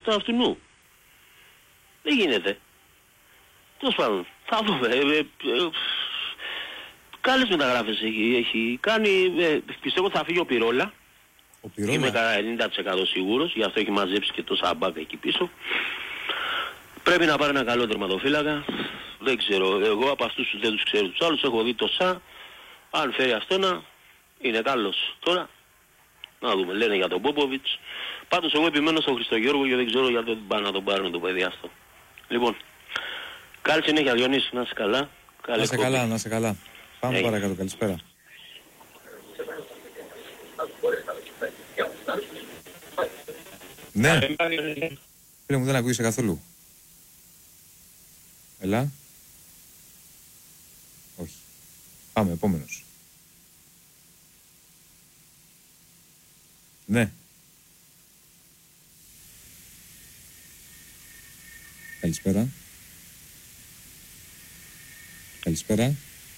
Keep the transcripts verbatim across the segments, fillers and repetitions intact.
του αυτού. Δεν γίνεται. Τέλος πάντων, θα δούμε. Ε, ε, ε, Καλές μεταγράφες έχει, έχει κάνει. Ε, πιστεύω θα φύγει ο Πυρόλα. Ο Πυρόλα. Είμαι κατά ενενήντα τοις εκατό σίγουρος, γι' αυτό έχει μαζέψει και τόσα μπάκα εκεί πίσω. Πρέπει να πάρει ένα καλό τερματοφύλακα. Δεν ξέρω, εγώ από αυτούς δεν τους ξέρω τους άλλους, έχω δει το Σα. Αν φέρει αυτόνα, είναι καλός. Τώρα, να δούμε, λένε για τον Πόποβιτς. Πάντως εγώ επιμένω στον Χριστογιώργο και δεν ξέρω γιατί δεν πάνε να τον πάρουν το παιδί αυτό. Λοιπόν, καλή συνέχεια Διονύση, να είσαι καλά. Να είσαι καλά, να είσαι καλά. Πάμε hey. παρακάτω, καλησπέρα. Ναι. Φίλε μου, δεν ακούγεσαι καθόλου. Έλα. Όχι. Πάμε, επόμενος. Ναι. Καλησπέρα. Καλησπέρα.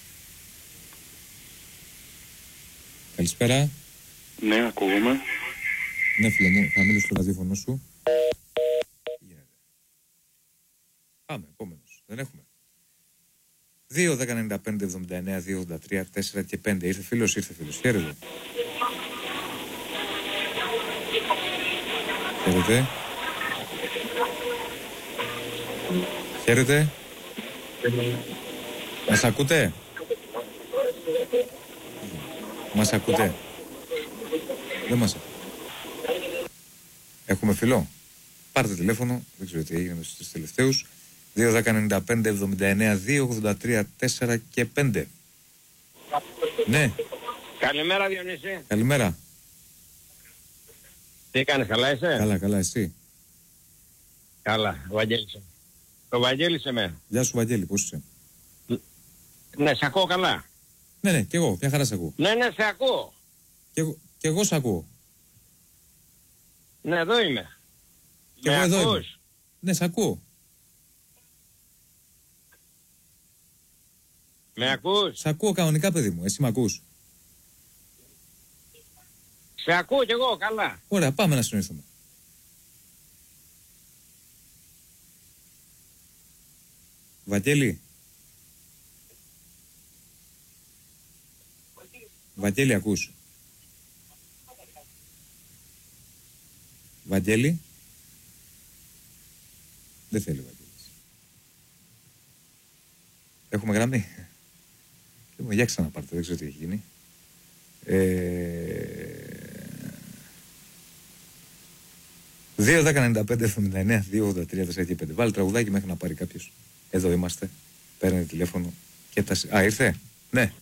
Καλησπέρα. Ναι, ακούγομαι. Ναι, φίλε μου, θα μείνω στο ραδιόφωνο σου. Τι γίνεται. Πάμε, επόμενος. Δεν έχουμε. δύο δέκα ενενήντα πέντε εβδομήντα εννέα δύο ογδόντα τρία τέσσερα και πέντε. Ήρθε φίλος, ήρθε φίλος. Χαίρετε. Χαίρετε. Χαίρετε. Μας ακούτε? Μας ακούτε? Δεν μας ακούτε. Έχουμε φιλό. Πάρτε τηλέφωνο. Δεν ξέρω τι έγινε στους τελευταίους. δύο δέκα ενενήντα πέντε εβδομήντα εννέα δύο ογδόντα τρία τέσσερα και πέντε. Ναι. Καλημέρα Διονύση. Καλημέρα. Τι κάνεις, καλά είσαι? Καλά, καλά, εσύ? Καλά, ο Βαγγέλης. Ο Βαγγέλης είμαι. Γεια σου Βαγγέλη, πώς είσαι? Ναι, σε ακούω καλά. Ναι, ναι, και εγώ, μια χαρά σε ακούω. Ναι, ναι, σε ακούω. Και εγώ, και εγώ σε ακούω. Ναι, εδώ είμαι. Και με εγώ εδώ ακούς? είμαι. Ναι, σε ακούω. Με ακούς? Σε ακούω κανονικά, παιδί μου, εσύ με ακούς? Σε ακούω κι εγώ, καλά. Ωραία, πάμε να συνοηθούμε. Βαγγέλη. Βαγγέλη, ακούς? Βαγγέλη. Δεν θέλει ο Βαγγέλης. Έχουμε γραμμή. Λοιπόν, για ξαναπάρτε, δεν ξέρω τι έχει γίνει. Ε... δύο δέκα ενενήντα πέντε εβδομήντα εννέα δύο ογδόντα τρία τέσσερα και πέντε. Βάλει τραγουδάκι μέχρι να πάρει κάποιος. Εδώ είμαστε. Παίρνει τηλέφωνο και τα... Α, ήρθε. Ναι.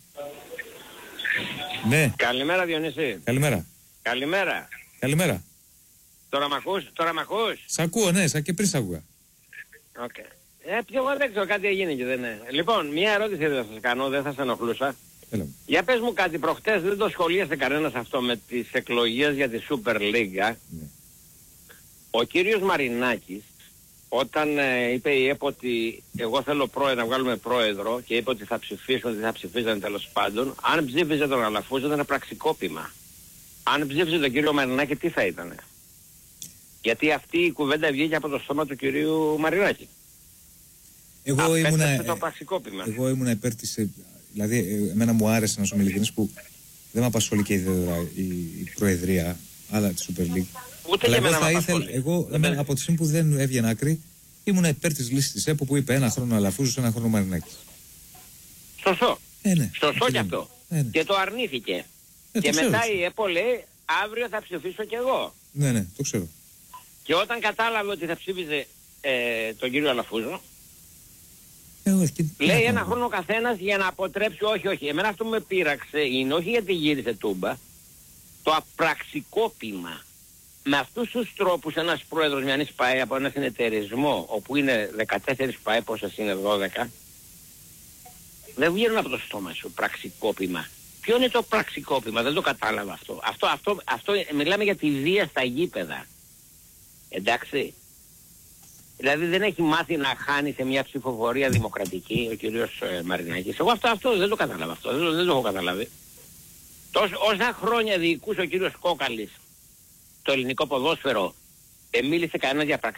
Ναι. Καλημέρα Διονύση. Καλημέρα. Καλημέρα. Καλημέρα. Τώρα μ' ακούς, τώρα μ' ακούς? Σ' ακούω, ναι, σαν και πριν σ' ακούγα. Οκ. Okay. Ε, πιο εγώ δεν ξέρω, κάτι έγινε και δεν είναι. Λοιπόν, μια ερώτηση δεν θα σας κάνω, δεν θα σε ενοχλούσα. Έλα. Για πες μου κάτι, προχτές δεν το σχολίασε κανένας αυτό με τις εκλογές για τη Super League. Ναι. Ο κύριος Μαρινάκης, όταν ε, είπε η ΕΠΟ ότι εγώ θέλω πρόεδρο, να βγάλουμε πρόεδρο και είπε ότι θα ψηφίσουν, ότι θα ψηφίζαν τέλος πάντων, αν ψήφιζε τον Αλαφούζο ήταν πραξικόπημα. Αν ψήφιζε τον κύριο Μαρινάκη τι θα ήτανε? Γιατί αυτή η κουβέντα βγήκε από το στόμα του κυρίου Μαρινάκη. Εγώ ήμουνα, το πραξικόπημα. εγώ ήμουνα υπέρ της, δηλαδή εμένα μου άρεσε να σου είμαι ειλικρινής που δεν με απασχολεί και η, η, η προεδρία, αλλά τη Super League. Ούτε αλλά και εγώ εμένα θα ήθελα, εγώ εμένα, από τη στιγμή που δεν έβγαινε άκρη, ήμουνα υπέρ της λύσης της ΕΠΟ που είπε ένα χρόνο Αλαφούζος, ένα χρόνο Μαρινάκης. Σωστό. Ε, ναι. Σωστό κι αυτό. Ε, ναι. Και το αρνήθηκε. Ε, και το μετά ξέρω, η ΕΠΟ λέει αύριο θα ψηφίσω κι εγώ. Ναι, ναι, το ξέρω. Και όταν κατάλαβε ότι θα ψήφιζε ε, τον κύριο Αλαφούζο, Ε, και, λέει ένα χρόνο ο καθένας για να αποτρέψει, όχι, όχι. Εμένα αυτό που με πείραξε είναι όχι γιατί γύρισε τούμπα, το απραξικόπημα. Με αυτούς τους τρόπους ένας πρόεδρος μιανής ΠΑΕ από ένα συνεταιρισμό, όπου είναι δεκατέσσερις ΠΑΕ, πόσες είναι δώδεκα, δεν βγαίνουν από το στόμα σου πραξικόπημα. Ποιο είναι το πραξικόπημα, δεν το κατάλαβα αυτό. Αυτό, αυτό, αυτό μιλάμε για τη βία στα γήπεδα. Εντάξει. Δηλαδή δεν έχει μάθει να χάνει σε μια ψηφοφορία δημοκρατική ο κύριος ε, Μαρινάκης. Εγώ αυτό, αυτό δεν το κατάλαβα αυτό, δεν, δεν το έχω καταλάβει. Τόσο, όσα χρόνια διοικούσε ο κύριος Κόκαλης το ελληνικό ποδόσφαιρο, δεν μίλησε κανένα για